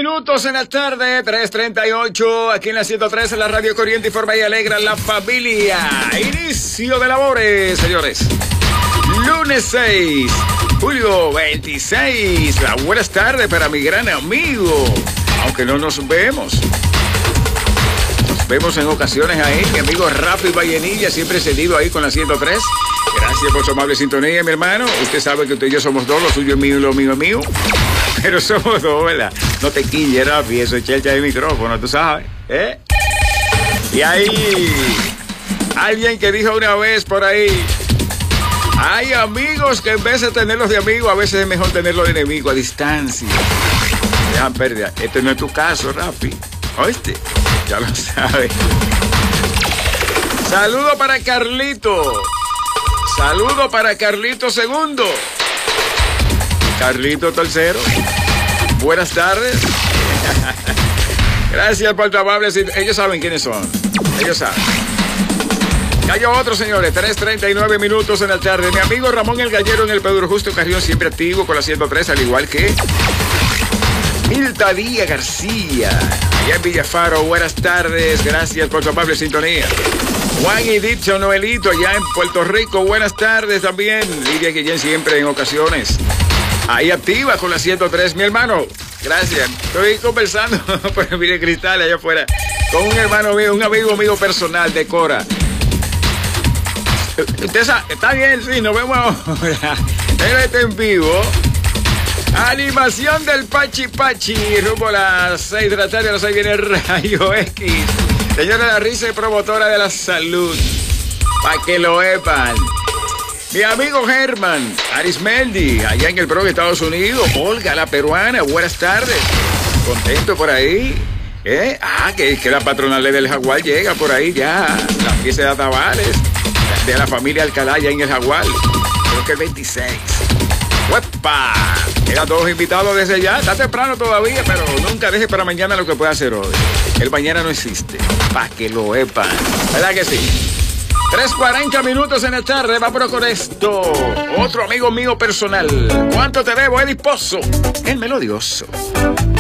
minutos en la tarde, 3:38, aquí en la 103, en la Radio Corriente, informa y alegra la familia. Inicio de labores, señores. Lunes 6, julio 26. La buenas tardes para mi gran amigo. Aunque no nos vemos. Nos vemos en ocasiones ahí. Mi amigo Rafi Vallenilla, siempre cedido ahí con la 103. Gracias por su amable sintonía, mi hermano. Usted sabe que usted y yo somos dos, lo suyo es mío y lo mío es mío. Pero somos dos, ¿verdad? No te quilles, Rafi, eso es chelcha de micrófono, tú sabes, ¿eh? Y ahí, alguien que dijo una vez por ahí, hay amigos que en vez de tenerlos de amigos, a veces es mejor tenerlos de enemigo a distancia. Dejan pérdida. Este no es tu caso, Rafi. ¿Oíste? Ya lo sabes. Saludo para Carlito. Saludo para Carlito II. Carlito III. Buenas tardes. Gracias por tu amable. Ellos saben quiénes son. Ellos saben. Cayó otro, señores. 3:39 minutos en la tarde. Mi amigo Ramón el Gallero en el Pedro Justo Carrión, siempre activo con la 103, al igual que Milta Díaz García, allá en Villafaro. Buenas tardes. Gracias por tu amable sintonía. Juan y Dicho Noelito, allá en Puerto Rico. Buenas tardes también. Lidia Guillén, siempre en ocasiones. Ahí activa con la 103, mi hermano. Gracias. Estoy conversando por el video cristal allá afuera con un hermano mío, un amigo mío personal de Cora. Usted sabe, está bien, sí, nos vemos ahora. Él está en vivo. Animación del Pachi Pachi, rumbo a las 6 de la tarde, a las 6 viene Rayo X. Señora La Risa y promotora de la salud, para que lo sepan. Mi amigo Germán Arismeldi, allá en el Bronx, Estados Unidos. Olga, la peruana, buenas tardes. Contento por ahí. Que la patronal del Jaguar llega por ahí ya. La pieza de Atavales, de la familia Alcalá, allá en el Jaguar. Creo que el 26. ¡Uepa! Eran todos invitados desde ya. Está temprano todavía, pero nunca deje para mañana lo que pueda hacer hoy. El mañana no existe. Para que lo sepan. ¿Verdad que sí? 3:40 minutos en la tarde. Vámonos con esto. Otro amigo mío personal. ¿Cuánto te debo, Eddie Pozo? El melodioso.